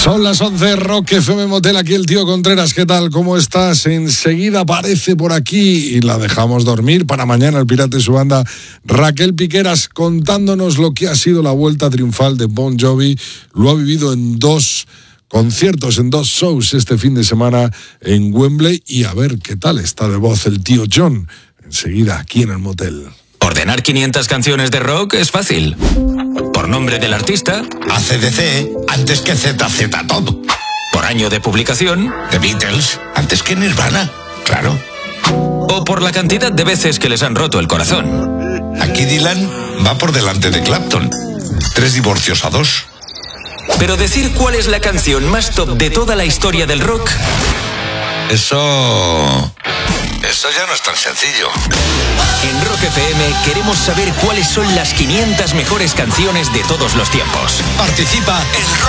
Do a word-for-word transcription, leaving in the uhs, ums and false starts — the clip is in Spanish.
Son las once, Rock F M Motel, aquí el tío Contreras. ¿Qué tal? ¿Cómo estás? Enseguida aparece por aquí y la dejamos dormir para mañana el pirata y su banda Raquel Piqueras contándonos lo que ha sido la vuelta triunfal de Bon Jovi. Lo ha vivido en dos conciertos, en dos shows este fin de semana en Wembley, y a ver qué tal está de voz el tío John. Enseguida aquí en el motel. Ordenar quinientas canciones de rock es fácil. Por nombre del artista, A C D C antes que Z Z Top. por año de publicación The Beatles antes que Nirvana. Claro. o por la cantidad de veces que les han roto el corazón. Aquí Dylan va por delante de Clapton. Tres divorcios a dos. Pero decir cuál es la canción más top de toda la historia del rock, Eso... Eso ya no es tan sencillo. en Rock F M queremos saber cuáles son las quinientas mejores canciones de todos los tiempos. Participa en